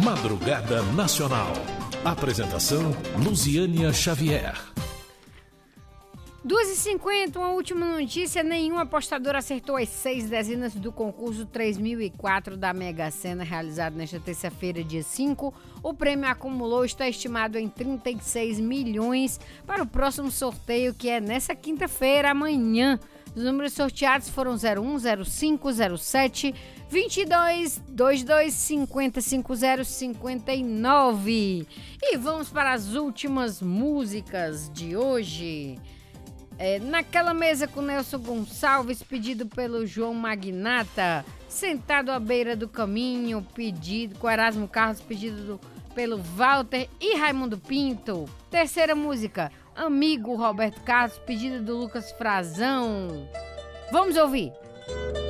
Madrugada Nacional. Apresentação Luziânia Xavier. 2h50, uma última notícia: nenhum apostador acertou as 6 dezenas do concurso 3004 da Mega Sena, realizado nesta terça-feira, dia 5. O prêmio acumulou está estimado em 36 milhões para o próximo sorteio, que é nessa quinta-feira, amanhã. Os números sorteados foram 01, 05, 07, 22, 22, 50, 50, 59. E vamos para as últimas músicas de hoje. Naquela mesa com Nelson Gonçalves, pedido pelo João Magnata. Sentado à beira do caminho, pedido com Erasmo Carlos, pedido pelo Walter e Raimundo Pinto. Terceira música, Amigo, Roberto Carlos, pedido do Lucas Frazão. Vamos ouvir.